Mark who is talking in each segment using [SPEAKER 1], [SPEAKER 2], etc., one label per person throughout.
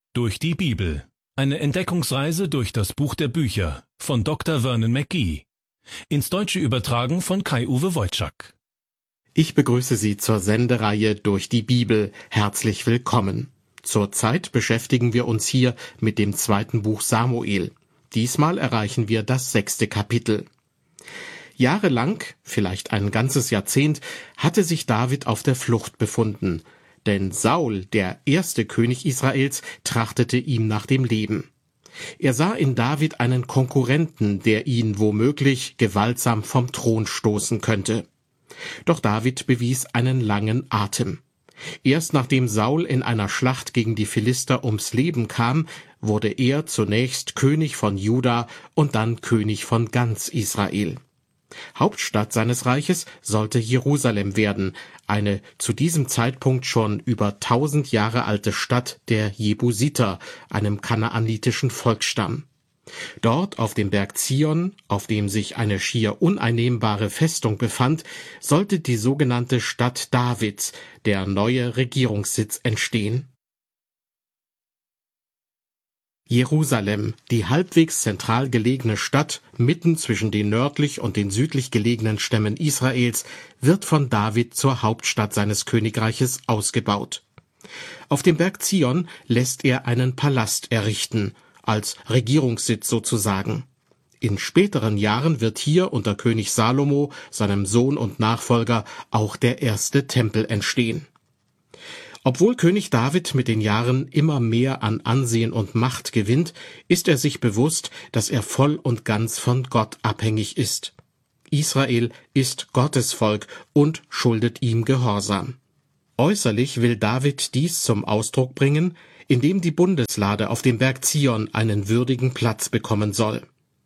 [SPEAKER 1] Durch die Bibel. Eine Entdeckungsreise durch das Buch der Bücher von Dr. Vernon McGee. Ins Deutsche übertragen von Kai-Uwe Wojczak.
[SPEAKER 2] Ich begrüße Sie zur Sendereihe Durch die Bibel. Herzlich willkommen. Zurzeit beschäftigen wir uns hier mit dem 2. Buch Samuel. Diesmal erreichen wir das 6. Kapitel. Jahrelang, vielleicht ein ganzes Jahrzehnt, hatte sich David auf der Flucht befunden. Denn Saul, der erste König Israels, trachtete ihm nach dem Leben. Er sah in David einen Konkurrenten, der ihn womöglich gewaltsam vom Thron stoßen könnte. Doch David bewies einen langen Atem. Erst nachdem Saul in einer Schlacht gegen die Philister ums Leben kam, wurde er zunächst König von Juda und dann König von ganz Israel. Hauptstadt seines Reiches sollte Jerusalem werden, eine zu diesem Zeitpunkt schon über 1000 Jahre alte Stadt der Jebusiter, einem kanaanitischen Volksstamm. Dort auf dem Berg Zion, auf dem sich eine schier uneinnehmbare Festung befand, sollte die sogenannte Stadt Davids, der neue Regierungssitz, entstehen. Jerusalem, die halbwegs zentral gelegene Stadt, mitten zwischen den nördlich und den südlich gelegenen Stämmen Israels, wird von David zur Hauptstadt seines Königreiches ausgebaut. Auf dem Berg Zion lässt er einen Palast errichten, als Regierungssitz sozusagen. In späteren Jahren wird hier unter König Salomo, seinem Sohn und Nachfolger, auch der erste Tempel entstehen. Obwohl König David mit den Jahren immer mehr an Ansehen und Macht gewinnt, ist er sich bewusst, dass er voll und ganz von Gott abhängig ist. Israel ist Gottes Volk und schuldet ihm Gehorsam. Äußerlich will David dies zum Ausdruck bringen, indem die Bundeslade auf dem Berg Zion einen würdigen Platz bekommen soll.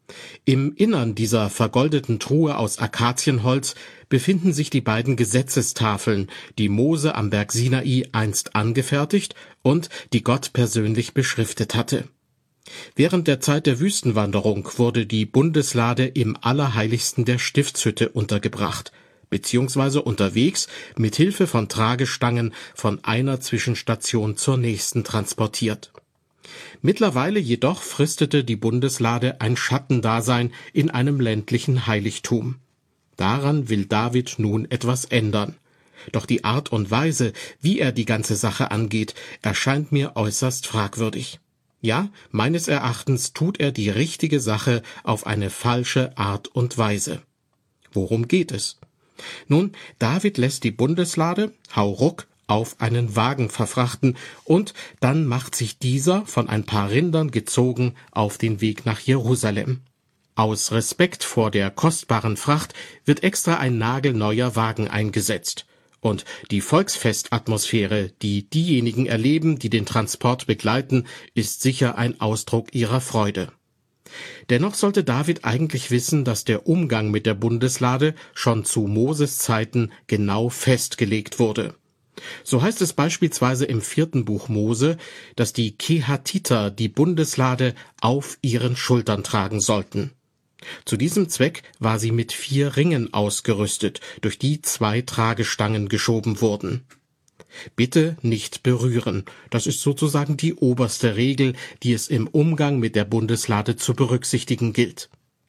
[SPEAKER 2] Im Innern dieser vergoldeten Truhe aus Akazienholz befinden sich die beiden Gesetzestafeln, die Mose am Berg Sinai einst angefertigt und die Gott persönlich beschriftet hatte. Während der Zeit der Wüstenwanderung wurde die Bundeslade im Allerheiligsten der Stiftshütte untergebracht, beziehungsweise unterwegs mit Hilfe von Tragestangen von einer Zwischenstation zur nächsten transportiert. Mittlerweile jedoch fristete die Bundeslade ein Schattendasein in einem ländlichen Heiligtum. Daran will David nun etwas ändern. Doch die Art und Weise, wie er die ganze Sache angeht, erscheint mir äußerst fragwürdig. Ja, meines Erachtens tut er die richtige Sache auf eine falsche Art und Weise. Worum geht es? Nun, David lässt die Bundeslade, hauruck, auf einen Wagen verfrachten und dann macht sich dieser, von ein paar Rindern gezogen, auf den Weg nach Jerusalem. Aus Respekt vor der kostbaren Fracht wird extra ein nagelneuer Wagen eingesetzt. Und die Volksfestatmosphäre, die diejenigen erleben, die den Transport begleiten, ist sicher ein Ausdruck ihrer Freude. Dennoch sollte David eigentlich wissen, dass der Umgang mit der Bundeslade schon zu Moses Zeiten genau festgelegt wurde. So heißt es beispielsweise im 4. Buch Mose, dass die Kehatiter die Bundeslade auf ihren Schultern tragen sollten. Zu diesem Zweck war sie mit 4 Ringen ausgerüstet, durch die 2 Tragestangen geschoben wurden. Bitte nicht berühren, das ist sozusagen die oberste Regel, die es im Umgang mit der Bundeslade zu berücksichtigen gilt.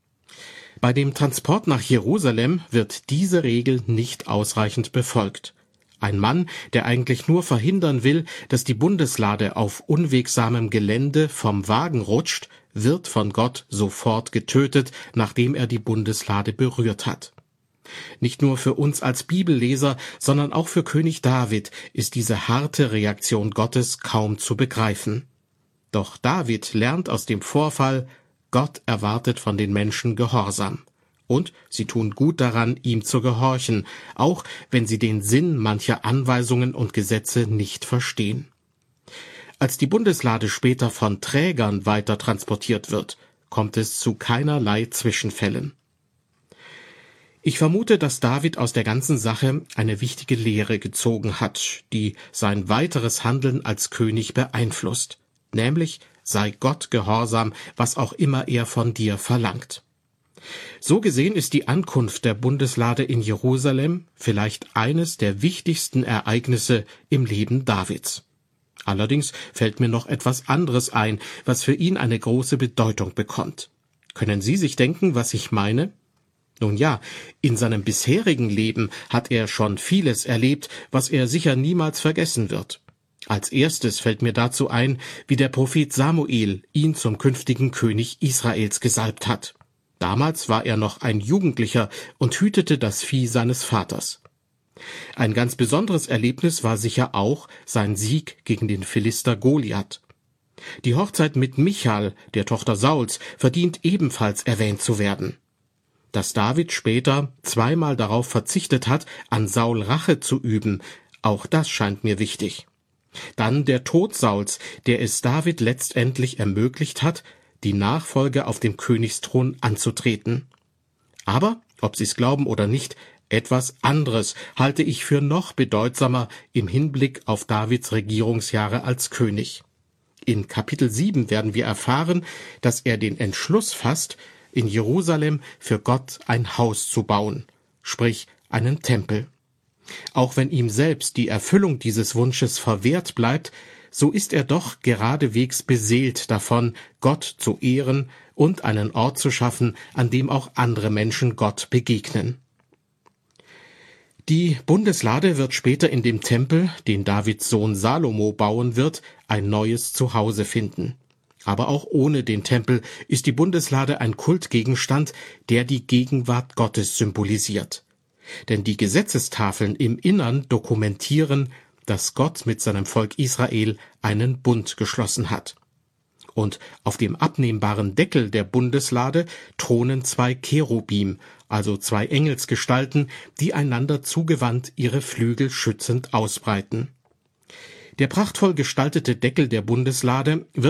[SPEAKER 2] Bei dem Transport nach Jerusalem wird diese Regel nicht ausreichend befolgt. Ein Mann, der eigentlich nur verhindern will, dass die Bundeslade auf unwegsamem Gelände vom Wagen rutscht, wird von Gott sofort getötet, nachdem er die Bundeslade berührt hat. Nicht nur für uns als Bibelleser, sondern auch für König David ist diese harte Reaktion Gottes kaum zu begreifen. Doch David lernt aus dem Vorfall, Gott erwartet von den Menschen Gehorsam. Und sie tun gut daran, ihm zu gehorchen, auch wenn sie den Sinn mancher Anweisungen und Gesetze nicht verstehen. Als die Bundeslade später von Trägern weiter transportiert wird, kommt es zu keinerlei Zwischenfällen. Ich vermute, dass David aus der ganzen Sache eine wichtige Lehre gezogen hat, die sein weiteres Handeln als König beeinflusst, nämlich sei Gott gehorsam, was auch immer er von dir verlangt. So gesehen ist die Ankunft der Bundeslade in Jerusalem vielleicht eines der wichtigsten Ereignisse im Leben Davids. Allerdings fällt mir noch etwas anderes ein, was für ihn eine große Bedeutung bekommt. Können Sie sich denken, was ich meine? Nun ja, in seinem bisherigen Leben hat er schon vieles erlebt, was er sicher niemals vergessen wird. Als erstes fällt mir dazu ein, wie der Prophet Samuel ihn zum künftigen König Israels gesalbt hat. Damals war er noch ein Jugendlicher und hütete das Vieh seines Vaters. Ein ganz besonderes Erlebnis war sicher auch sein Sieg gegen den Philister Goliath. Die Hochzeit mit Michal, der Tochter Sauls, verdient ebenfalls erwähnt zu werden. Dass David später zweimal darauf verzichtet hat, an Saul Rache zu üben, auch das scheint mir wichtig. Dann der Tod Sauls, der es David letztendlich ermöglicht hat, die Nachfolge auf dem Königsthron anzutreten. Aber, ob Sie es glauben oder nicht, etwas anderes halte ich für noch bedeutsamer im Hinblick auf Davids Regierungsjahre als König. In Kapitel 7 werden wir erfahren, dass er den Entschluss fasst, in Jerusalem für Gott ein Haus zu bauen, sprich einen Tempel. Auch wenn ihm selbst die Erfüllung dieses Wunsches verwehrt bleibt, so ist er doch geradewegs beseelt davon, Gott zu ehren und einen Ort zu schaffen, an dem auch andere Menschen Gott begegnen. Die Bundeslade wird später in dem Tempel, den Davids Sohn Salomo bauen wird, ein neues Zuhause finden. Aber auch ohne den Tempel ist die Bundeslade ein Kultgegenstand, der die Gegenwart Gottes symbolisiert. Denn die Gesetzestafeln im Innern dokumentieren, dass Gott mit seinem Volk Israel einen Bund geschlossen hat. Und auf dem abnehmbaren Deckel der Bundeslade thronen 2 Cherubim, also 2 Engelsgestalten, die einander zugewandt ihre Flügel schützend ausbreiten. Der prachtvoll gestaltete Deckel der Bundeslade wird